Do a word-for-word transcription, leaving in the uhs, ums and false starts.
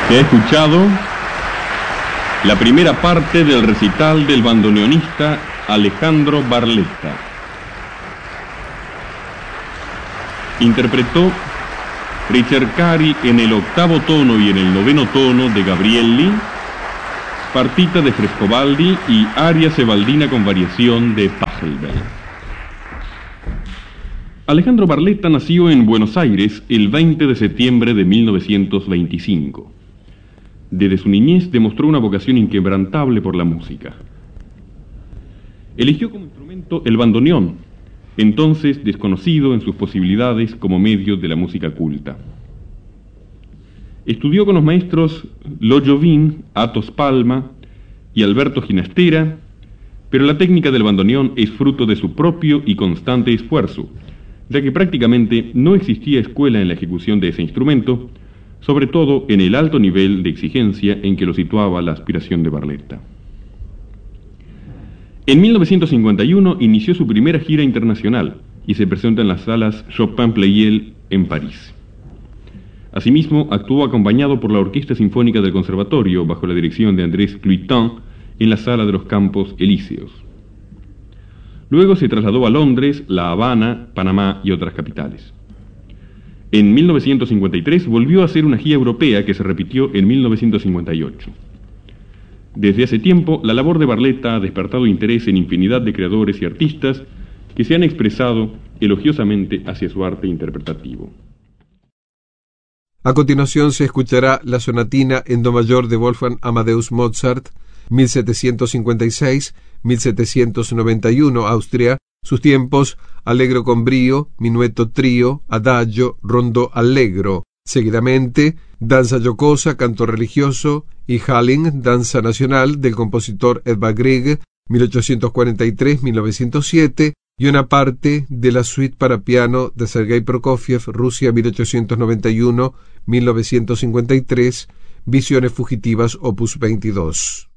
Se ha escuchado la primera parte del recital del bandoneonista Alejandro Barletta. Interpretó Ricercari en el octavo tono y en el noveno tono de Gabrielli, partita de Frescobaldi y aria sebaldina con variación de Pachelbel. Alejandro Barletta nació en Buenos Aires el veinte de septiembre de mil novecientos veinticinco. Desde su niñez demostró una vocación inquebrantable por la música. Eligió como instrumento el bandoneón, entonces desconocido en sus posibilidades como medio de la música culta. Estudió con los maestros Lo Jobim, Athos Palma y Alberto Ginastera, pero la técnica del bandoneón es fruto de su propio y constante esfuerzo, ya que prácticamente no existía escuela en la ejecución de ese instrumento, sobre todo en el alto nivel de exigencia en que lo situaba la aspiración de Barletta. En mil novecientos cincuenta y uno inició su primera gira internacional y se presenta en las salas Chopin-Pleyel en París. Asimismo, actuó acompañado por la Orquesta Sinfónica del Conservatorio bajo la dirección de Andrés Cluitin en la Sala de los Campos Elíseos. Luego se trasladó a Londres, La Habana, Panamá y otras capitales. En mil novecientos cincuenta y tres volvió a hacer una gira europea que se repitió en mil novecientos cincuenta y ocho. Desde hace tiempo, la labor de Barletta ha despertado interés en infinidad de creadores y artistas que se han expresado elogiosamente hacia su arte interpretativo. A continuación se escuchará la sonatina en do mayor de Wolfgang Amadeus Mozart, mil setecientos cincuenta y seis a mil setecientos noventa y uno, Austria, sus tiempos: allegro con brío, minueto trío, adagio, rondo allegro. Seguidamente, danza jocosa, canto religioso y Halling, danza nacional del compositor Edvard Grieg, mil ochocientos cuarenta y tres a mil novecientos siete, y una parte de la suite para piano de Sergei Prokofiev, Rusia, mil ochocientos noventa y uno a mil novecientos cincuenta y tres, Visiones fugitivas, opus veintidós.